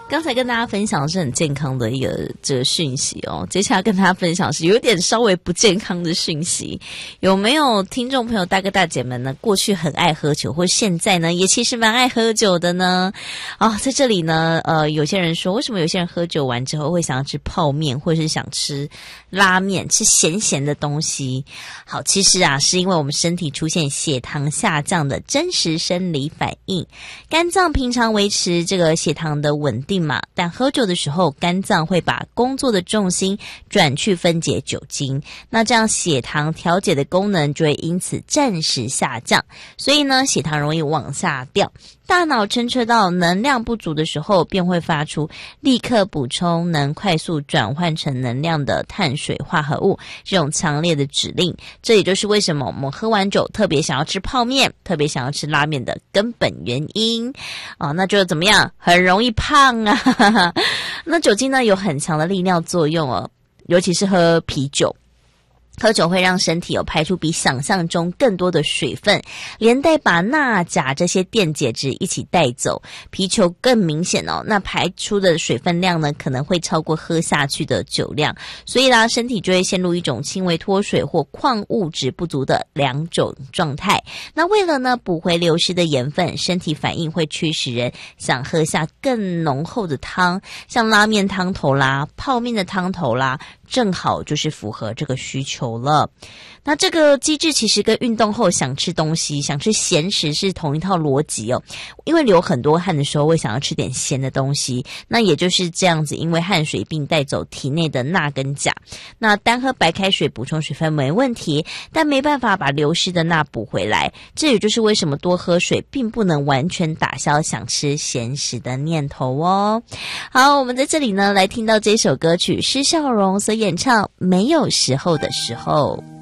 刚才跟大家分享的是很健康的一个这个讯息哦，接下来跟大家分享是有点稍微不健康的讯息。有没有听众朋友大哥大姐们呢？过去很爱喝酒，或现在呢也其实蛮爱喝酒的呢？在这里呢，有些人说，为什么有些人喝酒完之后会想要吃泡面，或者是想吃拉面，吃咸咸的东西？好，其实啊，是因为我们身体出现血糖下降的真实生理反应。肝脏平常维持这个血糖的稳定嘛，但喝酒的时候，肝脏会把工作的重心转去分解酒精，那这样血糖调节的功能就会因此暂时下降，所以呢，血糖容易往下掉。大脑侦测到能量不足的时候，便会发出立刻补充能快速转换成能量的碳水化合物这种强烈的指令。这也就是为什么我们喝完酒特别想要吃泡面，特别想要吃拉面的根本原因。那就怎么样？很容易胖啊。那酒精呢有很强的利尿作用哦，尤其是喝啤酒。喝酒会让身体排出比想象中更多的水分，连带把钠、钾这些电解质一起带走。啤酒更明显哦，那排出的水分量呢，可能会超过喝下去的酒量，所以啦，身体就会陷入一种轻微脱水或矿物质不足的两种状态。那为了呢补回流失的盐分，身体反应会驱使人想喝下更浓厚的汤，像拉面汤头啦、泡面的汤头啦，正好就是符合这个需求了。那这个机制其实跟运动后想吃东西、想吃咸食是同一套逻辑哦。因为流很多汗的时候会想要吃点咸的东西，那也就是这样子，因为汗水并带走体内的钠跟钾。那单喝白开水补充水分没问题，但没办法把流失的钠补回来。这也就是为什么多喝水并不能完全打消想吃咸食的念头哦。好，我们在这里呢来听到这首歌曲，施孝荣所演唱《没有时候的时候》。